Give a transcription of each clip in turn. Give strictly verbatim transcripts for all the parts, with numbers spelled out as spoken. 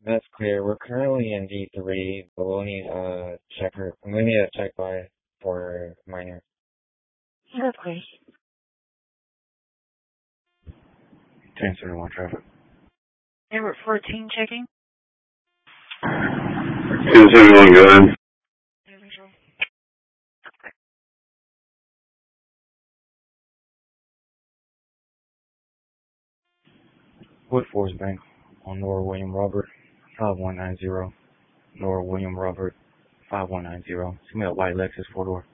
That's clear. We're currently in D three, but we'll need a checker. We need a check by for minor. Yeah, that's clear. ten seventy-one traffic. Airport fourteen checking. ten seventy-one, go ahead. Wood Forest Bank on Nora William Robert, five one nine zero. Nora William Robert, five one nine zero. It's me a white Lexus four door.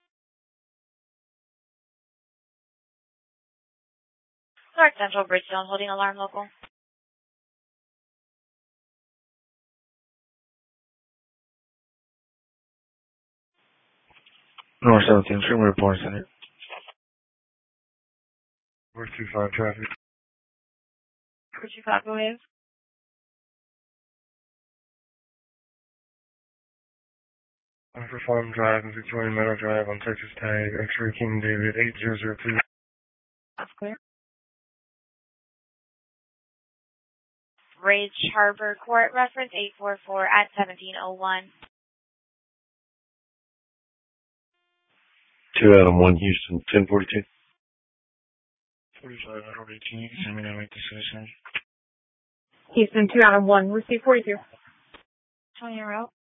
North Central Bridgestone holding alarm local. North seventeen, Trimmer Report Center. Where's two five traffic? Where Chicago is. After Farm Drive and Victoria Meadow Drive on Texas Tag, X-Ray King David, eight zero zero two. That's clear. Ridge Harbor Court reference eight four four at seventeen oh one. Two Adam one Houston, ten forty-two. forty-five out of eighteen, send me to make the citizen. Houston two out of one, receive forty-two. Tony, you're out.